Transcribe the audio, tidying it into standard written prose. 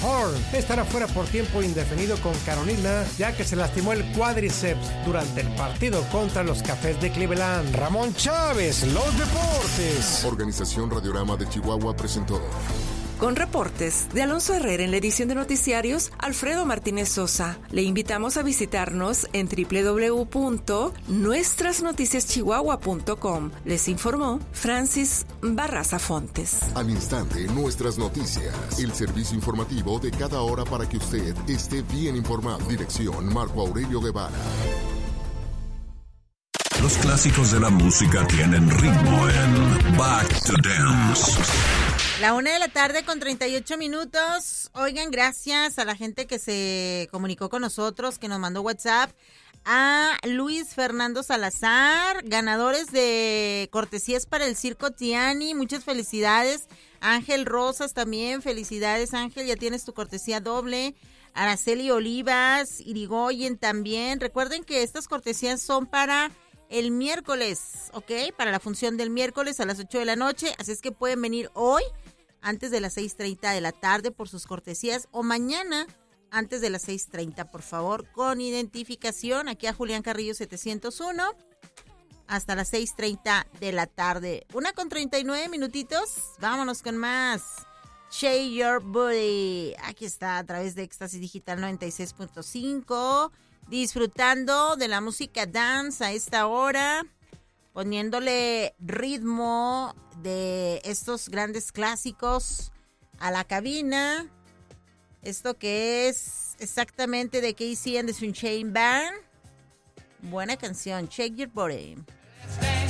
Horn estará fuera por tiempo indefinido con Carolina, ya que se lastimó el cuádriceps durante el partido contra los Cafés de Cleveland. Ramón Chávez, los deportes. Organización Radiorama de Chihuahua presentó. Con reportes de Alonso Herrera en la edición de noticiarios, Alfredo Martínez Sosa. Le invitamos a visitarnos en www.nuestrasnoticiaschihuahua.com. Les informó Francis Barraza Fontes. Al instante, nuestras noticias. El servicio informativo de cada hora para que usted esté bien informado. Dirección Marco Aurelio Guevara. Los clásicos de la música tienen ritmo en Back to Dance. 1:00 con 38 minutos. Oigan, gracias a la gente que se comunicó con nosotros, que nos mandó WhatsApp. A Luis Fernando Salazar, ganadores de cortesías para el Circo Tiani. Muchas felicidades. Ángel Rosas también, felicidades Ángel, ya tienes tu cortesía doble. Araceli Olivas, Irigoyen también. Recuerden que estas cortesías son para el miércoles, ¿ok? Para la función del miércoles a las 8 de la noche. Así es que pueden venir hoy antes de las 6:30 de la tarde por sus cortesías o mañana antes de las 6:30, por favor, con identificación aquí a Julián Carrillo 701 hasta las 6:30 de la tarde. 1:39 minutitos, vámonos con más. Shake Your Booty, aquí está a través de Éxtasis Digital 96.5, disfrutando de la música dance a esta hora, poniéndole ritmo de estos grandes clásicos a la cabina. Esto que es exactamente de Casey and the Sunshine Band. Buena canción, Shake Your Body.